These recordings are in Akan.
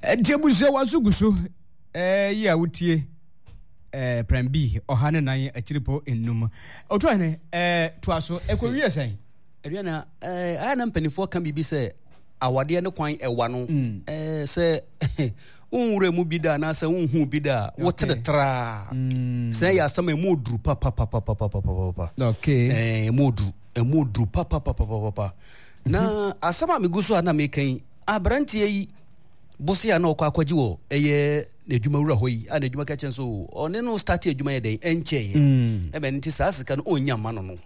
Diabuze wazuguso ya wutie Prem B ohane nan achiripo ennum. Otwane toaso ekwowie sen. Eriana ana mpanifo kan bibi se awade ne kwan ewa no se unwure mu bida na se unhu bida wotetra se ya sama mu dru papa okay mu dru papa na asama miguso ana mekan abrantie yi bosi ana okwaji wo eye nedwuma wura hoyi ana nedwuma ka chenso one no start edwuma ye den enche e be nti sa asika no onya ma no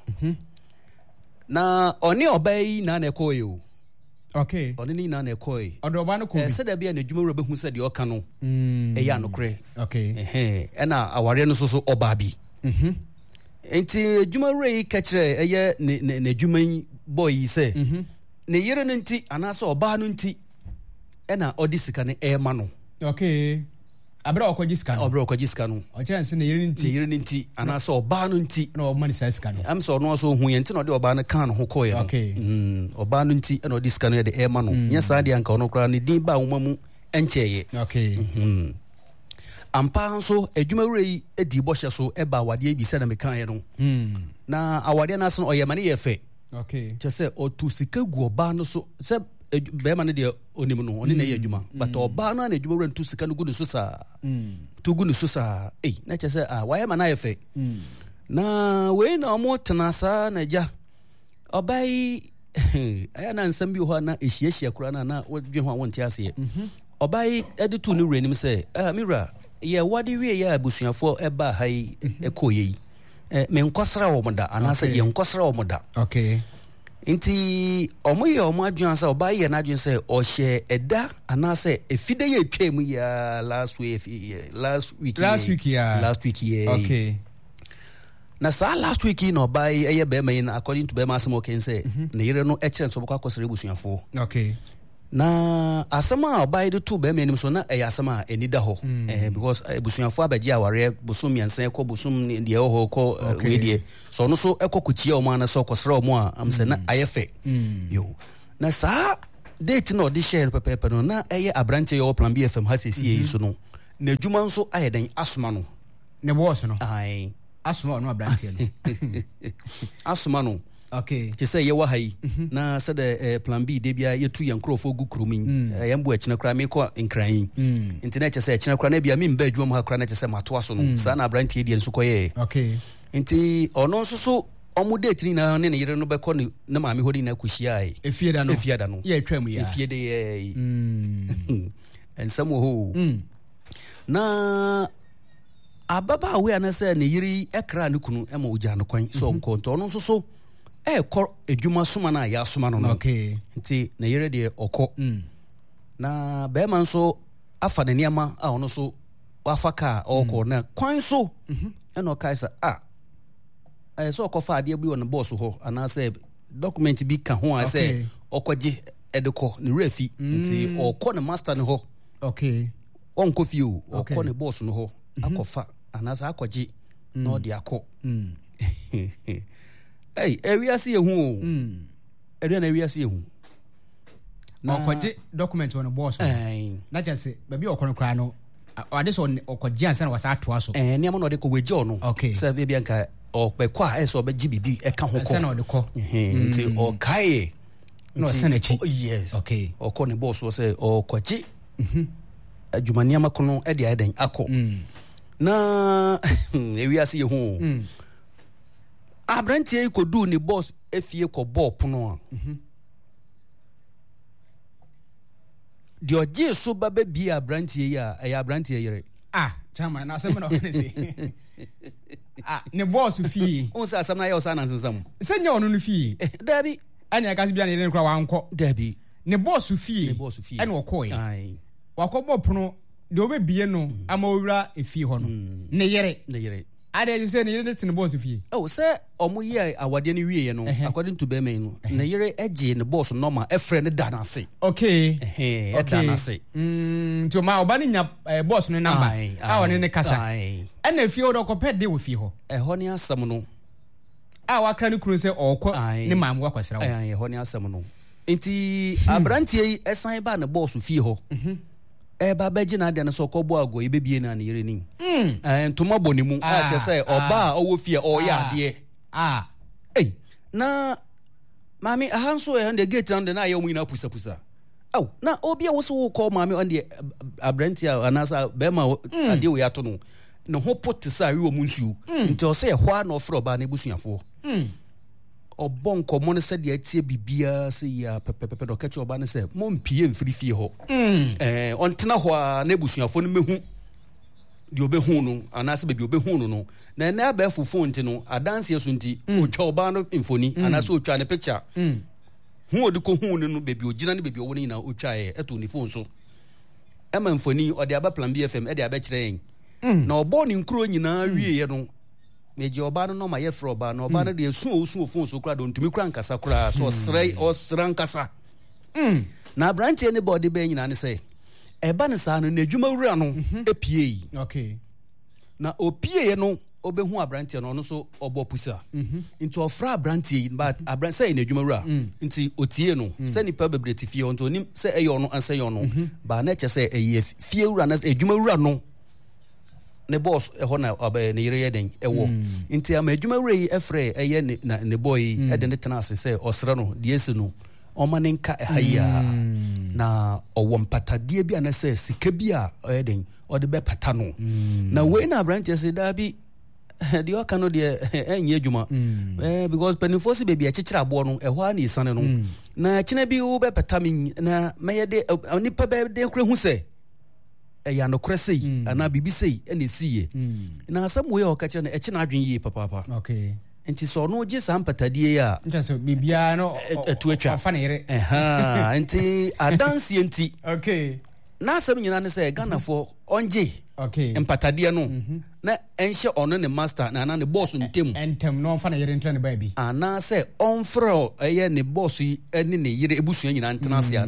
na one obai na na ekoyo okay one ni na na ekoyo odo ba no ko se da bia nedwuma wura behu se de oka no eya no kre okay na aware no so oba bi enti edwuma wura yi ka kire eye nedwuma boy se ne yere no nti anase oba no nti ena odisika ne ema no okay abra okwajiska no o chance ne yere nti anase oba no nti na o mani siska no am so no so hu ye nti no de oba no kan ho koye no okay oba no nti ena odisika no ye de ema no nya sa de anka ono kra ne din ba woma mu encheye okay ampa so edwuma wurei edi bohye so eba awade bi se na mekan ye no na awade na so oyema ne ye fe okay chese otu sika gu oba no so se be ma ne de onim no oni na ye adwuma but oba no na adwuma wura ntu sika no gu ne so sa tu gu ne so sa na chese wa ye ma na ye fe na we na omo tenasa na ja obai aya na nsam bi ho na ehia kura na wadwe ho wonte ase obai editu ne wura nim se mira ye wade wie ya abusuafo eba hai ekoyi me nkosra wo moda anasa ye nkosra wo moda okay inti omoye omo adwan sa oba ye na adwan se ohye eda anasa efide ye twem ya last week ya okay na sa last week no oba ye be man according to be masem okay say na yire no echen so bokwa kosra ebusuafo okay na asama oba de to be man so na asama enida ho because ebusuafo abaji aware bosum yansan ekọ bosum de ho ko we de so no so ekokuchie o ma na so kosra o mo am se na ayefe yo na sa date no de share pepe no na eye abrante yo plan BFM ha sesi yi so no na djuma nso ayeden asoma no ne boss no ai asoma no abrante no asoma no okay ti say ye wa hai na say the plan B de bia ye tu ye nkrofo gu krumin yambo akina kra me ko nkran internet say akina kra na bia me mba adwum ha kra na say mato aso no sa na abrante de nso koye okay nti ono nso so omu date ni na ne yire no be ko ne ma me hodi na kuhia ai efieda no ye twam ya efiede ye ensam ho na ababa we na say ne yire ekra ne kunu e ma oja no kwan so nkonto ono nso so ekọ edwuma soma na ya soma no okay nti na yere de okọ na be man so afa ne niama a ono so afa ka okọ na kwan so eno kaisa so okọ fa ade bi on boss ho ana say document bi ka ho a say okọje edekọ ne refi nti okọ ne master ne ho okay onko fi o okọ ne boss no ho akọfa ana say akọje na odi akọ ewiase ehu o na ewiase ehu na okwaje document on boss na chance baby okon kra no ade so okwaje ansa na wasa atoa so ne am no de ko weje ono okay se be bia nka okpekwa eso be gibibi e ka ho ko ansa na de ko nti okaye no senachi yes okay okon ne boss so se okwaje adwumani amakono e de adan akọ na ewiase ehu abrantie yi kodu ni boss efie ko ball pono a di oje so baba bi abrantie yi a ya abrantie yire chama na asem na onese ne boss fie on sa asem na ya o sa na nsensam senya onu no fie dabi anya ka bia ne nkra wanko dabi ne boss fie ene wokoye ai wakobo pono de obebie no ama owura efie ho no ne yere ade say ne yere tin boss fie say omo ye awade ne wie ye no according to be man no ne yere eje ne boss normal e frɛ ne da na se okay da na se to ma oba ne nya boss no number a woni ne kasa na fie o do ko pɛ de wo fie ho ho ne asɛm no a wakra ne kunu sɛ ɔkɔ ne maam wakwasra wo ho ne asɛm no enti abrantie yi esan ba ne boss fie ho eba beji na ade na so kobo ago ibebie na yere ni ntoma bonimu a che say oba owo fie o ya ade na mami ahanso e the gate and na ye mu ina pusa na obi a wo so call mami on the abrantia anasa be ma ade we ato no ne ho pot sa wi o mu nsuo nti o say hwa na ofro oba na ebusuafo obon komo ne se de atie bibia se ya pepepe do kache oba ne se mo mpie mfiri fie ho on tena ho na ebusuafo no mehu de obehu no anase be obehu no na na ba fufu nti no adanse yeso nti otwa oba no mfoni anase otwa ne picture hu odi ko hu no bebi ogina ne bebi owoni na otwa eto ni phone so ema mfoni odi aba plan BFM e de aba kire yen na obo ni nkuro nyina wie ye no meje oba no ma ye fro oba na oba no de esu phone so kura do ntumi kura nkasa kura so osra nkasa na branch anybody be nyina ne say eba ne sa no na adwuma wura no epie okay na opie no obehu abrantie no so obo pusa into ofra abrantie but abrantie na adwuma wura into otie no se nipa bebreti fie on to nim se eyo no anse yo no ba na che se eye fie wura na adwuma wura no ne boss ho na ne yere yeden ewo into am adwuma wura yi efre eye ne boy e de ne tena ase se osra no de esi no omanenka ehaya na owompatade bia na se sika bia eden ode be pata no na we na branch say da bi de o kanu de enye adwuma because penifo baby a chichira abo no ehwa na isane no na kina bi wo be pata mi na meyede onipa be de kure hu se ya no kure sei ana bibi sei ene siye na asam we o ka kire na echi na adwen yi papa okay nti so no je sampatadie ya ntaso bibia no etuetwa afa na yere nti adanse nti okay na asem nyina ne say Ghana for onje okay empatadie no na enhye ono ne master na ne boss ntem no afa na yere ntra ne baabi ana say onfro eye ne boss eni ne yere ebusua nyina ntena se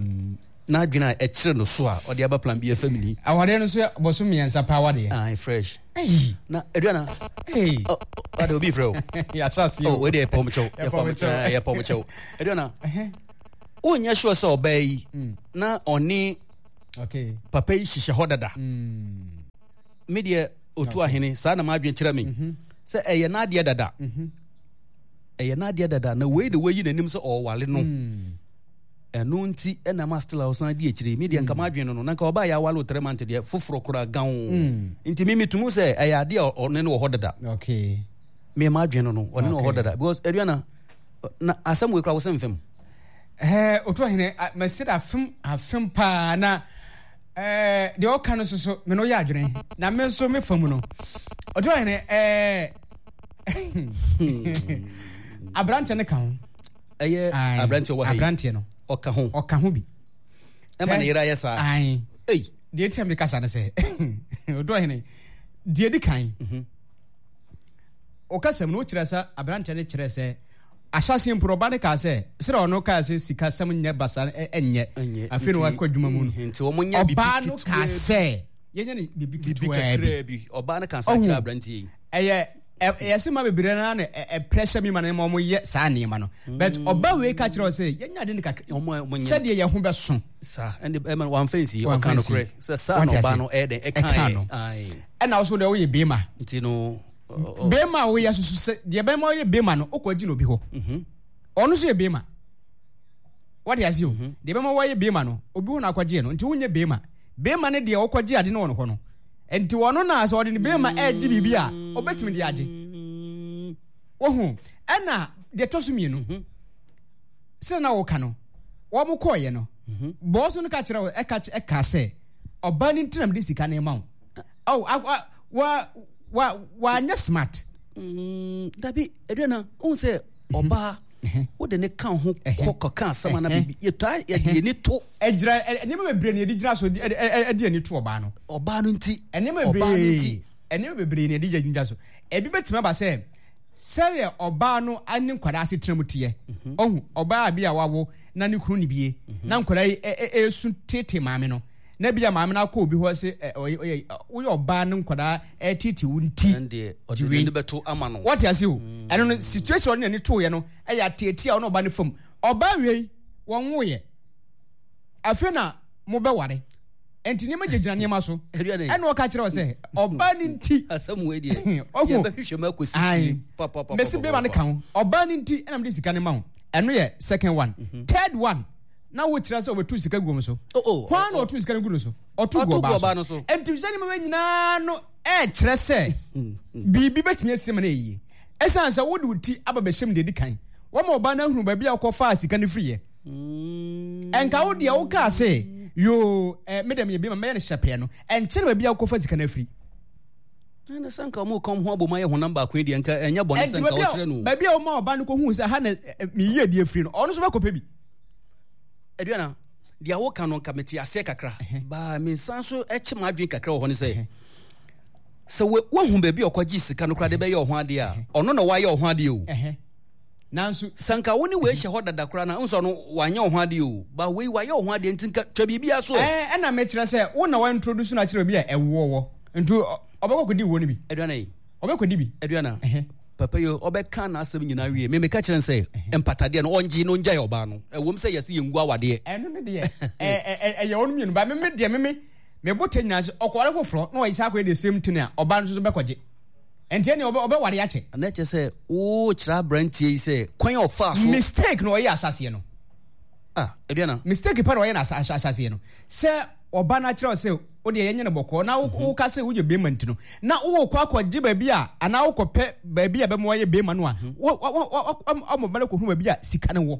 na adwena ekire no so a ode aba plan bi family awade no so boso miensa pa awade fresh na edwana ade obi freo ya chasi we dey pomcho ya pomcho edwana onya sure so obey na oni okay papa yi hihye hodada media otu ahene sa na ma adwen kire me se eye na ade dada eye na ade dada na we de we yi nanim se o wale no enu nti ena master osan di ekire media nka ma adwen no na nka oba ya wale 3 months de foforo kura gan nti mimi tumu se eye ade one no hodada okay me ma adwen no one no hodada because eduana na asam we kura wo semfem otu ahene masida afem pa na de o kan so me no ya adwene na me so me fam no otu ahene abrante ne kan eye abrante wo hayi abrante no oka ho bi e ma ne yira yesa ai de etia me kasa na se otu ahene de di kan o kasa me no kire sa abrante ne kire se asase mproba ne ka se sira ono ka se sika sam nya basa enye afi no akwadwuma mu no nti wo nya bibi oba no ka se yenye ne bibi kitwa bi oba ne ka sa kira abranti yesi ma bebre na na pressure mi ma na mo ye sa ne ma no but oba we ka kira se yenya de ne ka se de ye ho be so sa and one fancy o kan no kre se sa no ba no e de e kan ai na also de wo ye be ma nti no bema wo ya susu se de bema wo ye bema no okwaji no bi ho onu so ye bema what you see de bema wo ye bema no obi ho na akwaji no nti wonye bema ne de okwaji ade no ho no enti wono na so de bema eji bibia obetimi de age wo na de tosumi no se na wo ka no wo mo koye no boso no ka kire wo e ka se oba ni ntinam de sika na ema wa anya smart dabi eduana unse oba wo de ne kan ho kokko kan sama na bibi ye de ni to ejira eni me bebre ne ejira so de ni to oba no nti eni me bebre ne ejira so ebi betima ba se sere oba no ani nkwada ase tram tie ohu oba abi a wawo na ne kru ni bie na nkwada esu tete maame no na bia maame na ko obi ho se wo oba no nkwada titi wunti ande odi ne beto ama no what you see eno no situation ne to ye no ya tete a no oba ne fam oba wei won wo ye afena mo be ware enti ne ma gyina ne ma so ɛna ɔka kyerɛ sɛ ɔba ne nti asɛm we die ye bɛhwehwɛ ma kosi papa mesi bema ne ka ho ɔba ne nti ɛna mede sika ne ma ho ɛno yɛ second one third one na wo kyerɛ sɛ ɔbɛtu sika gu mu so hwan na ɔtu sika no gu no so ɔtu gu ɔba no so enti sɛ ne ma nyinaa no ɛkyerɛ sɛ biribi bɛtumi asim no ɛyie ɛsiane sɛ wode wo ti aba bɛhyɛm deɛ di kan wɔma ɔba no ahunu baabi a wokɔfaa sika no firiɛ ɛnka wo deɛ wokaa sɛ yo medam yɛ bima mɛyɛ no hyɛpɛɛ no ɛnkyɛre baabi a wokɔfa sika no afiri na sanka mo kom ho aboma yɛ honam ba ko die nka ɛnya bɔne sanka wo kyerɛ no baabi a woma ɔba no kɔhu sɛ ha na meyie die afiri no ɔno so bɛkɔpɛ bi aduana dia wo ka no nka mete ase kakra ba me san so ɛkye ma adwen kakra wɔ hɔ ne sɛ wohu baabi ɔkɔgye sika no kora de bɛyɛ ɔho ade a ɔno na wayɛ ɔho ade o nanso sanka wo ne we hyɛ hɔ dada kora na nso no wanyɛ ɔho ade o ba we wayɛ ɔho ade nti nka twa bibia so ɛna mekyerɛ sɛ wo na wa introduce na kyerɛ bi a ɛwɔ wɔ nti ɔbɛkɔkɔdi wo no bi aduana yi ɔbɛkɔdi bi aduana papa yo ɔbɛka na asɛm nyinaa wie me meka kyerɛ sɛ empatadeɛ no ɔngye no ngyae ɔbaa no ɛwom sɛ yɛse yɛngu awadeɛ ɛno ne deɛ ɛyɛ wo no mmienu ba meme deɛ mebɔtɛ nyinaa sɛ ɔkɔware foforɔ na ɔyɛ saa akɔyɛ the same thing a ɔbaa no nso so bɛkɔgye ɛnti ɛne ɔbɛware akyɛ ɛna kyɛ sɛ wokyerɛ aberantie yi sɛ kwan a ɔfaa so mistake na ɔyɛ asaseɛ no aduana mistake pa na ɔyɛ no asaseɛ no sɛ ɔba no akyerɛ sɛ wode yɛnyɛ no bɔkɔɔ na woka sɛ woyɛ bema nti no na wowɔkɔ akɔgye baabi a anaa wokɔpɛ baabi a bɛma wɔyɛ bema no a ɔmɔba no kɔhunu baabi a sika no wɔ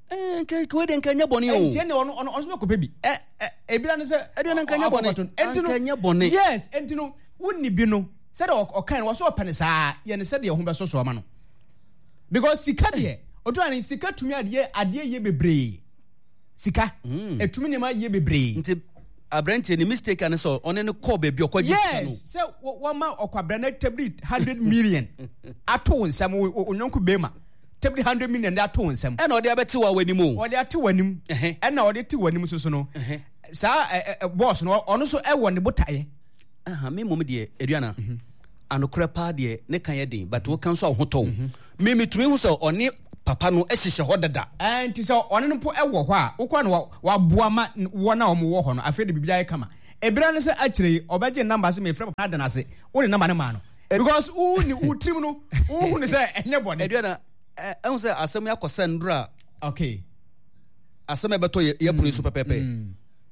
wede nka nyɛ bɔne o ɛntiɛ ne ɔno so bɛkɔpɛ bi ebira no sɛ aduana nka nyɛ bɔne nka nyɛ bɔne yes enti no wonni bi no sɛdeɛ ɔkan no wɔ so ɔpɛ ne saa yɛ ne sɛdeɛ ho bɛsoso ama no because sika deɛ ɔtɔ ne sika tumi adeɛ yɛ bebree sika ɛtumi nneɛma yɛ bebree nti aberanteɛ ne mistake ane sɛ ɔne ne kɔɔ baabi ɔkɔgye sika no yes sɛ wɔma ɔkwabra no tabli 100 million ato wo nsɛm onyɔnko bema tabli 100 million de ato wo nsɛm ɛna ɔde abɛte wɔ w'anim o ɔde ate w'anim ɛna ɔde te w'anim so no saa boss no ɔno so ɛwɔ ne botaeɛ me mmom deɛ aduana anokorɛ paa deɛ ne ka yɛ den but woka nso a wo ho tɔw metumi hu sɛ ɔne papa no ɛhyehyɛ hɔ dada nti sɛ ɔne no mpo ɛwɔ hɔ a wokɔ no waboa ma wɔn a ɔmowɔ hɔ no afei de biribiara yɛ kama ebira no sɛ akyerɛ ɔbɛgye namba sɛ mefrɛ papa ada no ase wode namba no maa no because wotirim no wohu ne sɛ ɛnyɛ bɔne aduana ɛhu sɛ asɛm yɛakɔ sɛ ndora okay asɛm ɛbɛtɔ yɛpono so pɛpɛpɛ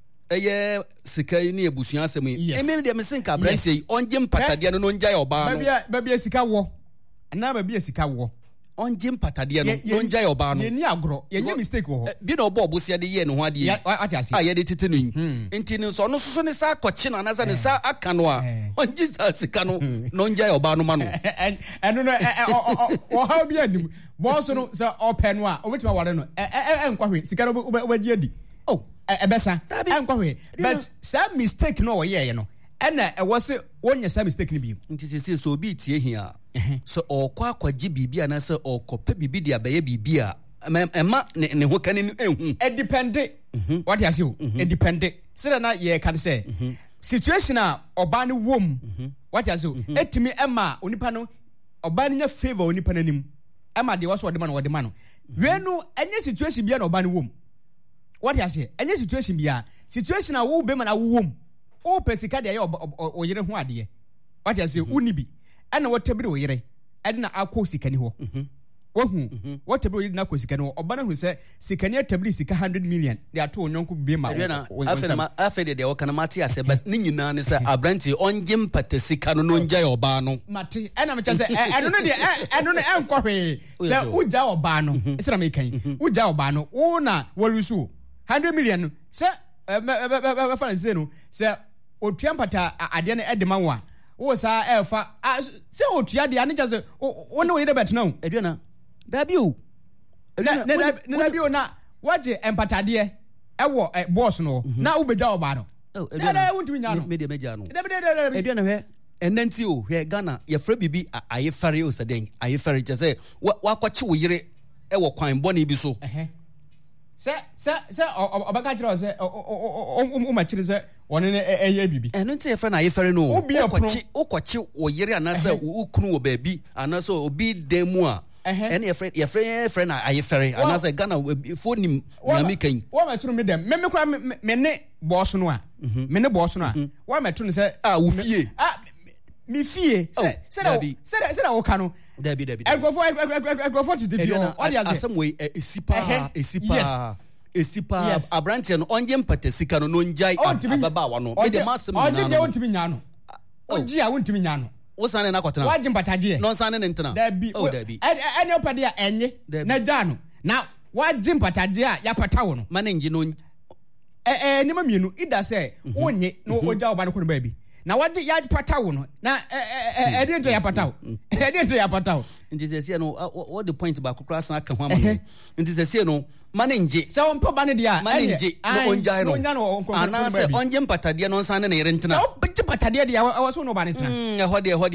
ɛyɛ sika yi ne abusua asɛm yi ɛmɛ deɛ mese nka aberanteɛ yi ɔngye mpatadeɛ no ɔngyae ɔbaa no baabi a sika wɔ anaa baabi a sika wɔ ɔngye mpatadeɛ no ɔngyae ɔbaa no yɛni agorɔ yɛnyɛ mistake wɔ hɔ bi na ɔbɔ ɔbosia de yɛɛ ne ho adeɛ a yɛde tete no yi nti ne nso ɔno soso ne sa akɔkye no anasɛ ne sa aka no a ɔngye saa sika no na ɔngyae ɔbaa no ma no ɛno no ɔhaw bi anim bɔɔso no sɛ ɔpɛ no a ɔbɛtumi aware no ɛnkɔ hwee sika no wobɛgye adi ɛbɛsa ɛnkɔ hwee but saa mistake no ɔyɛeɛ no ɛna ɛwɔ sɛ wɔnyɛ saa mistake no bi nti sɛsɛ sɛ obi tie hia sɛ ɔkɔ akɔgye biribi anaasɛ ɔkɔpɛ biribi de abɛyɛ biribi a ɛma ne ho kane no ɛhu ɛdepende wate ase o ɛdepende sɛdɛ na yɛka sɛ situation a ɔbaa no wom wate ase o ɛtumi ɛma onipa no ɔbaa no nya favor onipa no anim ɛma deɛ wɔ so ɔde ma no wei no ɛnyɛ situation bia na ɔbaa no wom wate ase ɛnyɛ situation bia situation a wo bɛma na wo wom o pɛ sika deɛ ɛyɛ ɔyere ho adeɛ wate ase wonni bi ɛna wɔtabiri wo yere ɛde na akɔ sikani hɔ wahu wɔtabiri wo yere na akɔ sikani hɔ ɔba no hu sɛ sikani atabiri sika 100 million de ato ɔnyɔnko bi ma afei deɛ wɔka no mate asɛ but ne nyinaa ne sɛ aberanteɛ ɔngye mpata sika no na ɔngyae ɔbaa no mate ɛna mekyɛ sɛ ɛno no deɛ ɛno no ɛnkɔ hwee sɛ wogya ɔbaa no ɛsɛ na mekan wogya ɔbaa no wo na wɔlusu 100 million no sɛ bɛfa no sɛ no sɛ otua mpata adeɛ no ɛde ma wo a wo saa ɛfa sɛ otua deɛ ane kyɛ sɛ wo ne wo yere bɛtena o aduana daabi o dabi o na wagye mpatadeɛ ɛwɔ boss no na wobɛgya ɔbaa no wontumi nya no medeɛ mɛgya no aduana hwɛ ɛnɛ nti o hwɛ Ghana yɛfrɛ biribi ayefare o sɛ dɛn ayefare kyɛ sɛ wakɔkye wo yere ɛwɔ kwan bɔne bi so sɛ ɔbɛka kyerɛ sɛ ɔmakyere sɛ ɔne ne ɛyɛ bibi ɛno nti yɛfrɛ no ayefɛre no wokɔkye wo yere anaasɛ wo kunu wɔ baabi anaasɛ obi dan mu a ɛne yɛfrɛ friend ayɛ fɛre anaasɛ Ghana fo nim nyame kan wa metro me dem me kura me ne boss no a me ne boss no a wa metro ne sɛ wo fie me fie sɛ wo ka no dabi agrofo tete fie ɔde ase asɛm wei esipa abranteɛ no ɔngye mpata sika no ɔngyae ababaawa no mede ma asɛm ɔgye deɛ wontimi nya no ɔgye a wontimi nya no wosane na akɔtena wagye mpatadeɛ na ɔnsane ne ntena dabi ɛne wopɛde a ɛnye na gya no na wagye mpatadeɛ a yɛapata wo no ma ne ngye no nneɛma mmienu ida sɛ wonye na ɔgya wo ba no kɔ no baabi na wagye yɛapata wo no na ɛdeɛ nto yɛapata wo nti sɛsie no wɔde point baako koraa san aka ho ama no nti sɛsie no ma ne ngye sɛ wɔmpɛ ba no deɛ a ma ne ngye na ɔngyae no anaasɛ ɔngye mpatadeɛ no ɔnsane ne yere ntena sɛ wobɛgye mpatadeɛ deɛ ɛwɔ so wo no ba no ntena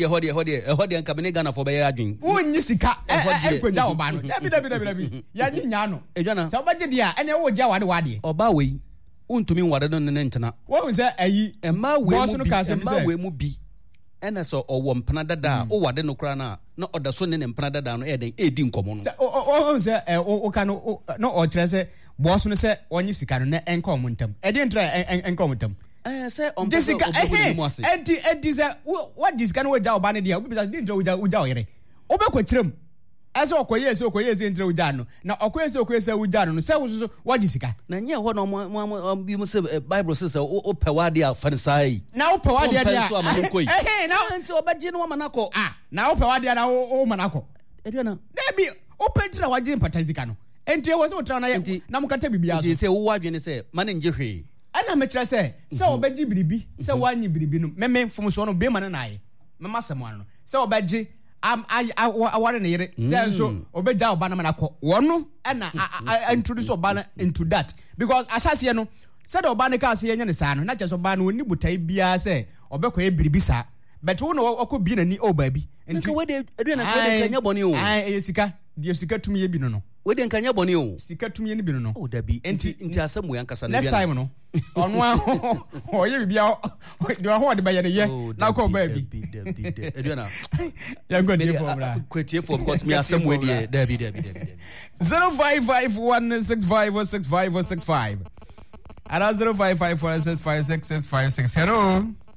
ɛhɔ deɛ nka mene Ghanafoɔ bɛyɛ adwen wonnyi sika ɛkɔgya wo ba no dabi yɛnye nyaa no adwana sɛ wobɛgye deɛ a ɛne wogya wadewadeɛ ɔbaa wei wontumi nware no ne ntena wɔhu sɛ ayi ɛmaa wei mu bi ɛna sɛ ɔwɔ mpena dada a wowade no koraa no a na ɔda so ne mpena dada no ɛyɛ dɛn ɛdi nkɔmmɔ no wɔhu sɛ woka no na ɔkyerɛ sɛ bɔɔso no sɛ ɔnye sika no na ɛnkɔ ɔmo ntam ɛdeɛ ntra ɛnkɔ ɔmo ntam sɛ ɔmpɛ sɛ ɔbɛbɔ mu ase ɛdi sɛ wagye sika no wogya wo ba no deɛ wobisa deɛ ntra wogya wo yere wobɛkɔkyerɛm ɛsɛ ɔkɔyɛ sɛ ntra wogya no na ɔkɔyɛ sɛ wogya no sɛ wo so wagye sika na nyɛ hɔ na bi mu sɛ Bible sɛ sɛ wopɛ wadeɛ a fa no saa yi na wopɛ wadeɛ deɛ nti ɔbɛgye no wama no akɔ na wopɛ wadeɛ na woma no akɔ aduana dabi wopɛ nti na wagye mpata sika no ɛnti ɛwɔ sɛ wotra na mokata biribiaa so sɛ wowɔ adwene sɛ ma ne ngye hwee ɛna mekyerɛ sɛ wɔbɛgye biribi sɛ woanye biribi no meme mfomsoɔ no bema no naayɛ mema sɛm ano no sɛ wɔbɛgye aware ne yere sɛ nso ɔbɛgya ɔba no ma no akɔ wɔno ɛna introduce ɔba no into that because ahyɛseɛ no sɛdeɛ ɔba no kaa sɛ yɛnyɛ ne saa no na kyerɛ sɛ ɔba no ɔnni botae biara sɛ ɔbɛkɔyɛ biribi saa but wo na ɔkɔ bi n'ani ɔbaabi nti wede aduana wede kanya bɔne o ɛyɛ sika deɛ sika tumi yɛ bi no wede nkanya bɔne o sika tumi yɛ ne bi no dabi nti asɛm wei ankasa next time no ɔno a ɔyɛ biribiara deɛ ɔho ɔde bɛyɛ ne yɛ na kɔ ɔbaa bi aduana kwatiefoɔ because me asɛm wei deɛ dabi 0551656565 and 0554665656. Hello.